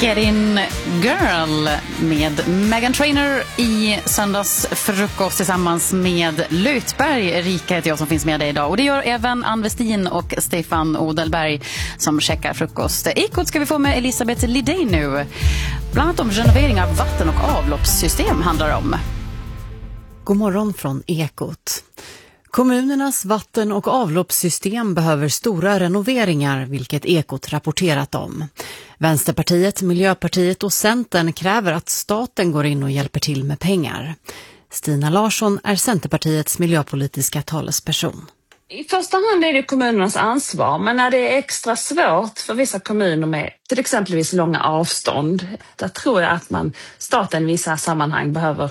Get In Girl med Meghan Trainor i söndagsfrukost tillsammans med Lutberg. Erika heter jag som finns med dig idag. Och det gör även Ann Westin och Stefan Odelberg som checkar frukost. Ekot ska vi få med Elisabeth Lidén nu. Bland annat om renovering av vatten- och avloppssystem handlar det om. God morgon från Ekot. Kommunernas vatten- och avloppssystem behöver stora renoveringar, vilket Ekot rapporterat om. Vänsterpartiet, Miljöpartiet och Centern kräver att staten går in och hjälper till med pengar. Stina Larsson är Centerpartiets miljöpolitiska talesperson. I första hand är det kommunernas ansvar, men när det är extra svårt för vissa kommuner med till exempelvis långa avstånd, där tror jag att staten i vissa sammanhang behöver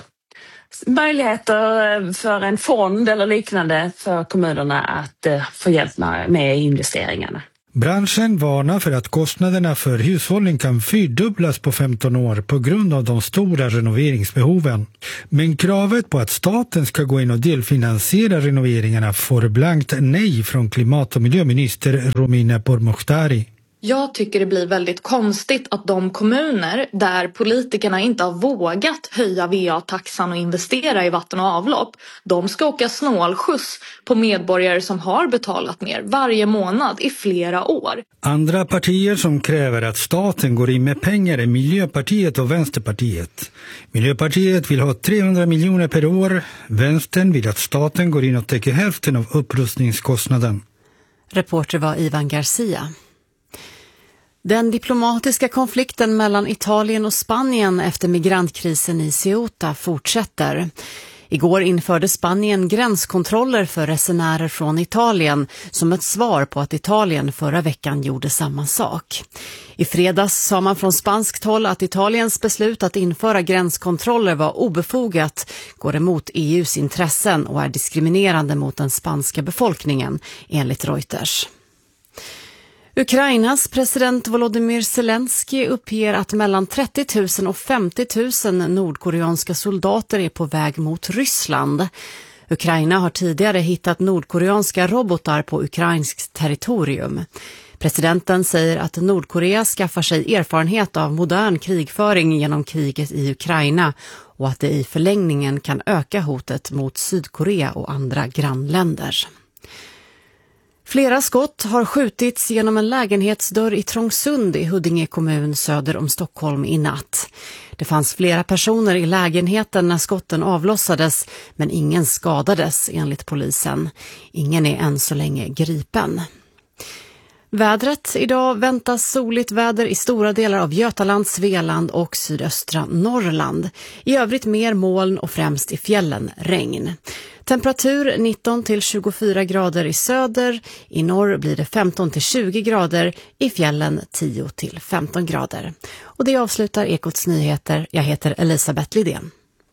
möjligheter för en fond eller liknande för kommunerna att få hjälp med investeringarna. Branschen varnar för att kostnaderna för hushållen kan fyrdubblas på 15 år på grund av de stora renoveringsbehoven. Men kravet på att staten ska gå in och delfinansiera renoveringarna får blankt nej från klimat- och miljöminister Romina Pourmokhtari. Jag tycker det blir väldigt konstigt att de kommuner där politikerna inte har vågat höja VA-taxan och investera i vatten och avlopp, de ska åka snålskjuts på medborgare som har betalat mer varje månad i flera år. Andra partier som kräver att staten går in med pengar är Miljöpartiet och Vänsterpartiet. Miljöpartiet vill ha 300 miljoner per år. Vänstern vill att staten går in och täcker hälften av upprustningskostnaden. Reporter var Ivan Garcia. Den diplomatiska konflikten mellan Italien och Spanien efter migrantkrisen i Ceuta fortsätter. Igår införde Spanien gränskontroller för resenärer från Italien som ett svar på att Italien förra veckan gjorde samma sak. I fredags sa man från spanskt håll att Italiens beslut att införa gränskontroller var obefogat, går emot EUs intressen och är diskriminerande mot den spanska befolkningen, enligt Reuters. Ukrainas president Volodymyr Zelensky uppger att mellan 30 000 och 50 000 nordkoreanska soldater är på väg mot Ryssland. Ukraina har tidigare hittat nordkoreanska robotar på ukrainskt territorium. Presidenten säger att Nordkorea skaffar sig erfarenhet av modern krigföring genom kriget i Ukraina och att det i förlängningen kan öka hotet mot Sydkorea och andra grannländer. Flera skott har skjutits genom en lägenhetsdörr i Trångsund i Huddinge kommun söder om Stockholm i natt. Det fanns flera personer i lägenheten när skotten avlossades, men ingen skadades enligt polisen. Ingen är än så länge gripen. Vädret idag väntas soligt väder i stora delar av Götaland, Svealand och sydöstra Norrland. I övrigt mer moln och främst i fjällen regn. Temperatur 19 till 24 grader i söder, i norr blir det 15 till 20 grader, i fjällen 10 till 15 grader. Och det avslutar Ekots nyheter. Jag heter Elisabeth Lidén.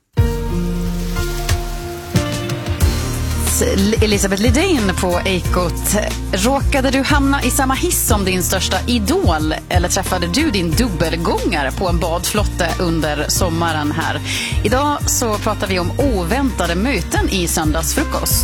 Elisabeth Lidén på Ekot. Råkade du hamna i samma hiss som din största idol eller träffade du din dubbelgångare på en badflotte under sommaren här? Idag så pratar vi om oväntade möten i söndagsfrukost.